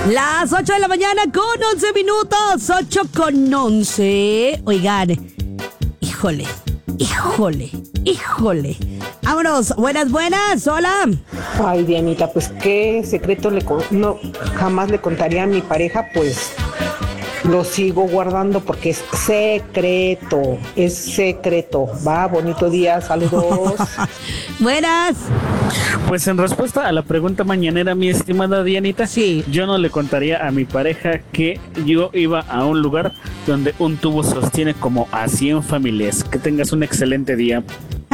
Las 8 de la mañana con 11 minutos. 8 con 11. Oigan, híjole. Vámonos, buenas, hola. Ay, Dianita, pues qué secreto jamás le contaría a mi pareja, pues lo sigo guardando porque es secreto. Va, bonito día, saludos. Buenas. Pues en respuesta a la pregunta mañanera, mi estimada Dianita, sí, yo no le contaría a mi pareja que yo iba a un lugar donde un tubo sostiene como a 100 familias. Que tengas un excelente día.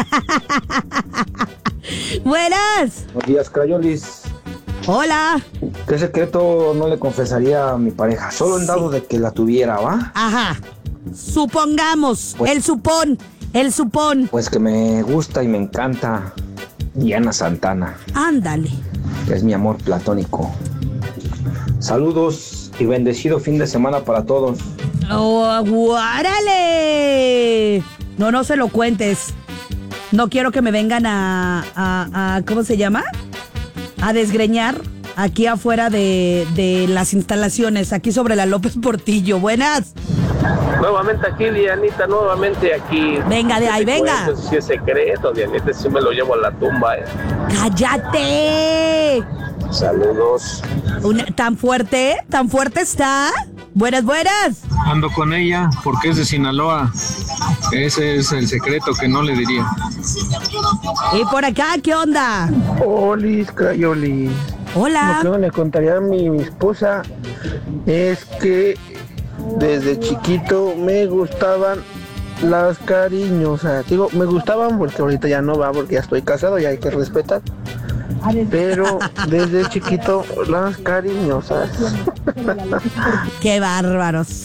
Buenas. Buenos días, Crayolis. Hola. ¿Qué secreto no le confesaría a mi pareja? Solo en dado de que la tuviera, ¿va? Ajá. Supongamos, pues, el supón. Pues que me gusta y me encanta Diana Santana. Ándale. Es mi amor platónico. Saludos y bendecido fin de semana para todos. ¡Oh, guárale! No se lo cuentes. No quiero que me vengan a ¿cómo se llama? A desgreñar aquí afuera de las instalaciones, aquí sobre la López Portillo. Buenas. Nuevamente aquí, Dianita, nuevamente aquí. Venga de ahí, venga. Eso sí es secreto, Dianita, sí me lo llevo a la tumba. ¡Cállate! Saludos. ¿Tan fuerte está? Buenas. Ando con ella porque es de Sinaloa. Ese es el secreto que no le diría. ¿Y por acá qué onda? Olis, Crayolis. Hola. Lo que no le contaría a mi esposa es que desde chiquito me gustaban las cariñosas. Digo, me gustaban porque ahorita ya no va, porque ya estoy casado y hay que respetar. Pero desde chiquito las cariñosas. ¡Qué bárbaros!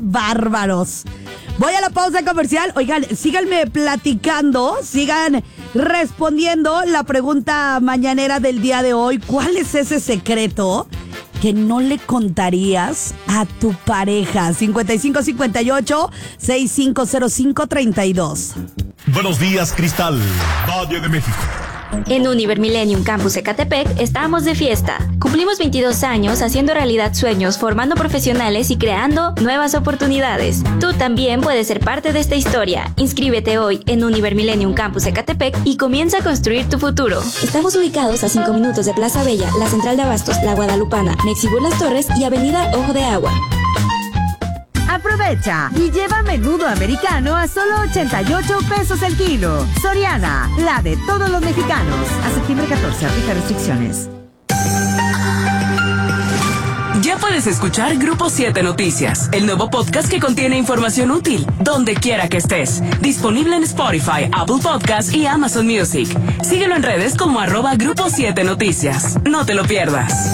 Voy a la pausa comercial. Oigan, síganme platicando, sigan respondiendo la pregunta mañanera del día de hoy. ¿Cuál es ese secreto que no le contarías a tu pareja? 5558-650532. Buenos días, Cristal, Valle de México. En Univer Millennium Campus Ecatepec estamos de fiesta. Cumplimos 22 años haciendo realidad sueños, formando profesionales y creando nuevas oportunidades. Tú también puedes ser parte de esta historia. Inscríbete hoy en Univer Millennium Campus Ecatepec y comienza a construir tu futuro. Estamos ubicados a 5 minutos de Plaza Bella, la Central de Abastos, La Guadalupana, Mexibur Las Torres y Avenida Ojo de Agua. Aprovecha y lleva menudo americano a solo 88 pesos el kilo. Soriana, la de todos los mexicanos. A septiembre 14, aplica restricciones. Ya puedes escuchar Grupo 7 Noticias, el nuevo podcast que contiene información útil, donde quiera que estés. Disponible en Spotify, Apple Podcasts y Amazon Music. Síguelo en redes como @Grupo 7 Noticias. No te lo pierdas.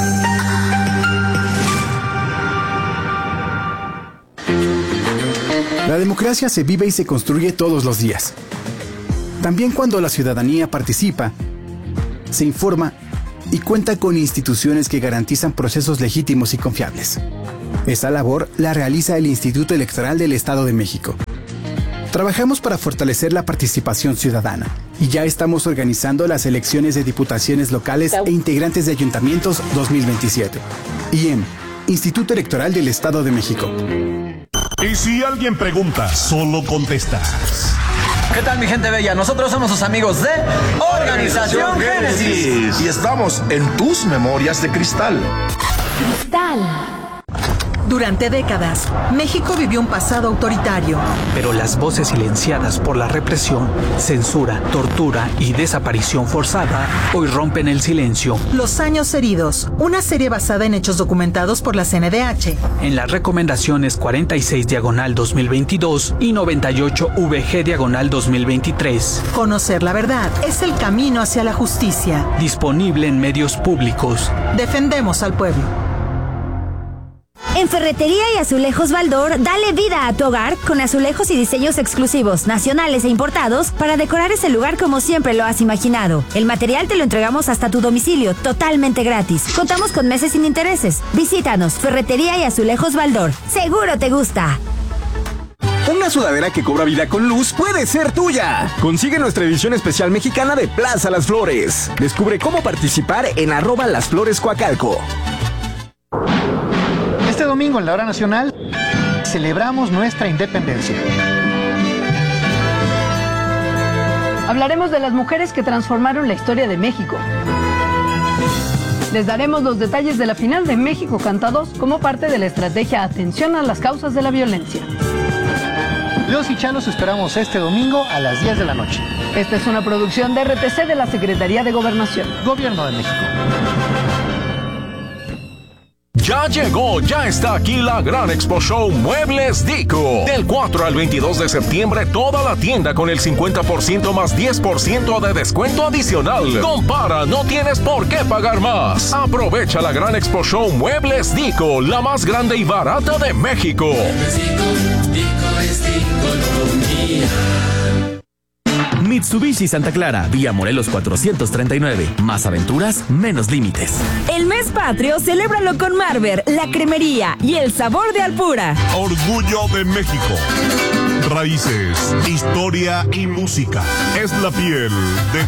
La democracia se vive y se construye todos los días. También cuando la ciudadanía participa, se informa y cuenta con instituciones que garantizan procesos legítimos y confiables. Esa labor la realiza el Instituto Electoral del Estado de México. Trabajamos para fortalecer la participación ciudadana y ya estamos organizando las elecciones de diputaciones locales e integrantes de ayuntamientos 2027. IEM, Instituto Electoral del Estado de México. Y si alguien pregunta, solo contestas. ¿Qué tal, mi gente bella? Nosotros somos sus amigos de Organización Génesis. Y estamos en tus memorias de cristal. Cristal. Durante décadas, México vivió un pasado autoritario. Pero las voces silenciadas por la represión, censura, tortura y desaparición forzada hoy rompen el silencio. Los años heridos, una serie basada en hechos documentados por la CNDH. En las recomendaciones 46/2022 y 98/VG/2023. Conocer la verdad es el camino hacia la justicia. Disponible en medios públicos. Defendemos al pueblo. En Ferretería y Azulejos Baldor, dale vida a tu hogar con azulejos y diseños exclusivos, nacionales e importados para decorar ese lugar como siempre lo has imaginado. El material te lo entregamos hasta tu domicilio, totalmente gratis. Contamos con meses sin intereses. Visítanos, Ferretería y Azulejos Baldor. Seguro te gusta. Una sudadera que cobra vida con luz puede ser tuya. Consigue nuestra edición especial mexicana de Plaza Las Flores. Descubre cómo participar en @LasFloresCoacalco. domingo en la hora nacional celebramos nuestra independencia. Hablaremos de las mujeres que transformaron la historia de México. Les daremos los detalles de la final de México Canta 2 como parte de la estrategia Atención a las causas de la violencia. Los y Chalos esperamos este domingo a las 10 de la noche. Esta es una producción de RTC de la Secretaría de Gobernación. Gobierno de México. Ya llegó, ya está aquí la gran Expo Show Muebles Dico. Del 4 al 22 de septiembre, toda la tienda con el 50% más 10% de descuento adicional. Compara, no tienes por qué pagar más. Aprovecha la gran Expo Show Muebles Dico, la más grande y barata de México. Dico es Diconomía. Mitsubishi Santa Clara, vía Morelos 439. Más aventuras, menos límites. El mes patrio, celébralo con Marber, la cremería y el sabor de Alpura. Orgullo de México. Raíces, historia y música. Es la piel de